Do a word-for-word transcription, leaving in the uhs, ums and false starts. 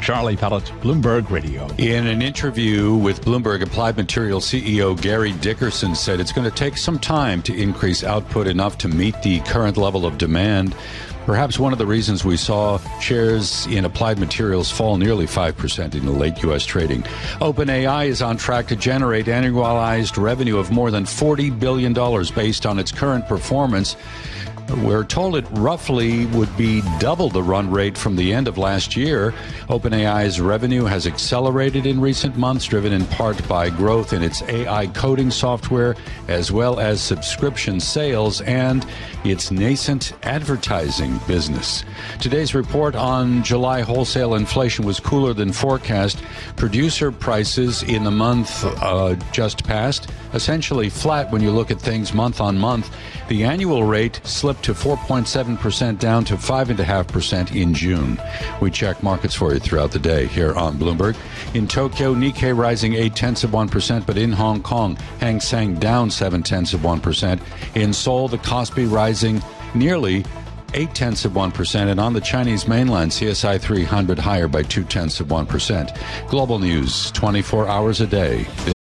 Charlie Pellet, Bloomberg Radio. In an interview with Bloomberg, Applied Materials C E O Gary Dickerson said it's going to take some time to increase output enough to meet the current level of demand. Perhaps one of the reasons we saw shares in Applied Materials fall nearly five percent in the late U S trading. OpenAI is on track to generate annualized revenue of more than forty billion dollars based on its current performance. We're told it roughly would be double the run rate from the end of last year. OpenAI's revenue has accelerated in recent months, driven in part by growth in its A I coding software, as well as subscription sales and its nascent advertising business. Today's report on July wholesale inflation was cooler than forecast. Producer prices in the month uh, just passed, essentially flat when you look at things month on month. The annual rate slipped to four point seven percent, down to five point five percent in June. We check markets for you throughout the day here on Bloomberg. In Tokyo, Nikkei rising eight tenths of one percent, but in Hong Kong, Hang Seng down seven tenths of one percent. In Seoul, the Kospi rising nearly eight tenths of one percent, and on the Chinese mainland, C S I three hundred higher by two tenths of one percent. Global news, twenty-four hours a day.